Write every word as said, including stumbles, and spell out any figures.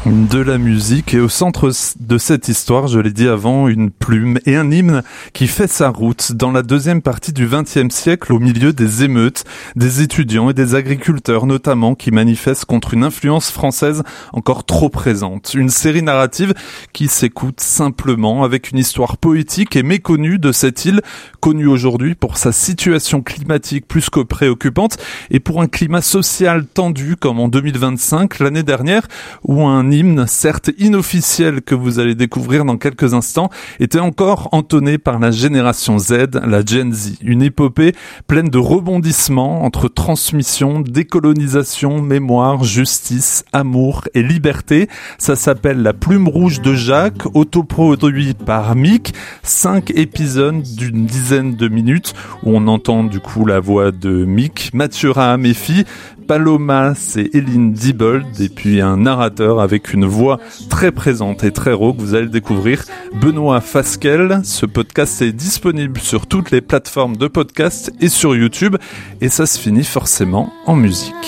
De la musique, et au centre de cette histoire, je l'ai dit avant, une plume et un hymne qui fait sa route dans la deuxième partie du vingtième siècle, au milieu des émeutes, des étudiants et des agriculteurs notamment qui manifestent contre une influence française encore trop présente. Une série narrative qui s'écoute simplement, avec une histoire poétique et méconnue de cette île, connue aujourd'hui pour sa situation climatique plus que préoccupante et pour un climat social tendu comme en deux mille vingt-cinq, l'année dernière, où un hymne, certes inofficiel, que vous allez découvrir dans quelques instants, était encore entonné par la génération Z, la Gen Z. Une épopée pleine de rebondissements entre transmission, décolonisation, mémoire, justice, amour et liberté. Ça s'appelle La Plume Rouge de Jacques, autoproduit par Mick. Cinq épisodes d'une dizaine de minutes où on entend du coup la voix de Mick, Mathieu Rahaméfi, Paloma, c'est Eline Diebold, et puis un narrateur avec une voix très présente et très rauque, vous allez le découvrir, Benoît Fasquelle. Ce podcast est disponible sur toutes les plateformes de podcast et sur YouTube, et ça se finit forcément en musique.